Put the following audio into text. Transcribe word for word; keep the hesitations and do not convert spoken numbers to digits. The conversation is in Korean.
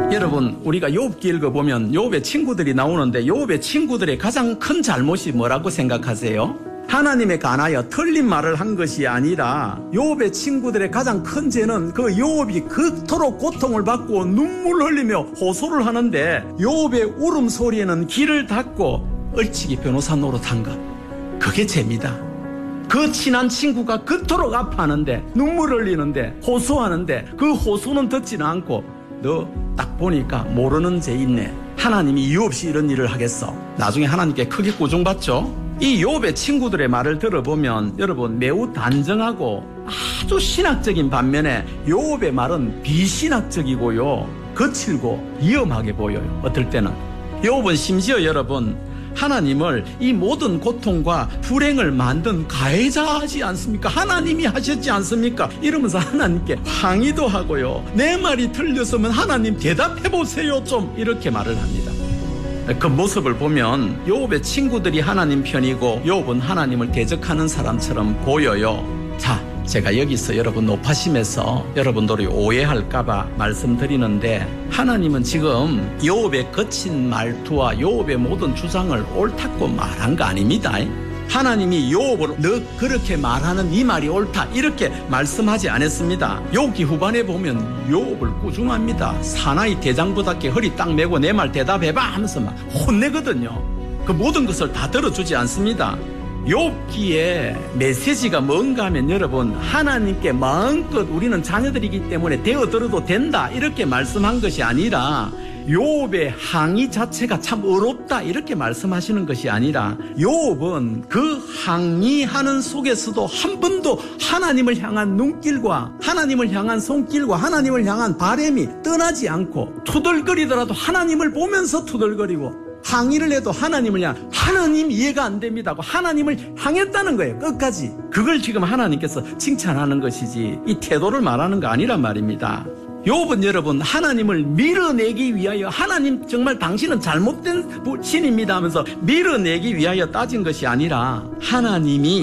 여러분, 우리가 욥기 읽어보면 욥의 친구들이 나오는데 욥의 친구들의 가장 큰 잘못이 뭐라고 생각하세요? 하나님에 관하여 틀린 말을 한 것이 아니라 욥의 친구들의 가장 큰 죄는 그 욥이 그토록 고통을 받고 눈물 흘리며 호소를 하는데 욥의 울음소리에는 귀를 닫고 얼치기 변호사 노릇한 것, 그게 죄입니다. 그 친한 친구가 그토록 아파하는데 눈물 흘리는데 호소하는데 그 호소는 듣지는 않고 너 딱 보니까 모르는 죄 있네, 하나님이 이유 없이 이런 일을 하겠어. 나중에 하나님께 크게 꾸중받죠. 이 욥의 친구들의 말을 들어보면 여러분 매우 단정하고 아주 신학적인 반면에 욥의 말은 비신학적이고요, 거칠고 위험하게 보여요. 어떨 때는 욥은 심지어 여러분 하나님을 이 모든 고통과 불행을 만든 가해자하지 않습니까? 하나님이 하셨지 않습니까? 이러면서 하나님께 항의도 하고요, 내 말이 틀렸으면 하나님 대답해보세요 좀, 이렇게 말을 합니다. 그 모습을 보면 욥의 친구들이 하나님 편이고 욥은 하나님을 대적하는 사람처럼 보여요. 자, 제가 여기서 여러분 높아심에서 여러분들이 오해할까봐 말씀드리는데, 하나님은 지금 욥의 거친 말투와 욥의 모든 주장을 옳다고 말한 거 아닙니다. 하나님이 욥을 너 그렇게 말하는 이 말이 옳다 이렇게 말씀하지 않았습니다. 욥기 후반에 보면 욥을 꾸중합니다. 사나이 대장부답게 허리 딱 메고 내 말 대답해봐 하면서 막 혼내거든요. 그 모든 것을 다 들어주지 않습니다. 욥기의 메시지가 뭔가 하면 여러분, 하나님께 마음껏 우리는 자녀들이기 때문에 되어들어도 된다 이렇게 말씀한 것이 아니라, 욥의 항의 자체가 참 어렵다 이렇게 말씀하시는 것이 아니라, 욥은 그 항의하는 속에서도 한 번도 하나님을 향한 눈길과 하나님을 향한 손길과 하나님을 향한 바람이 떠나지 않고, 투덜거리더라도 하나님을 보면서 투덜거리고, 항의를 해도 하나님을 향, 하나님 이해가 안 됩니다 하고 하나님을 향했다는 거예요. 끝까지. 그걸 지금 하나님께서 칭찬하는 것이지 이 태도를 말하는 거 아니란 말입니다. 욥은 여러분 하나님을 밀어내기 위하여, 하나님 정말 당신은 잘못된 신입니다 하면서 밀어내기 위하여 따진 것이 아니라, 하나님이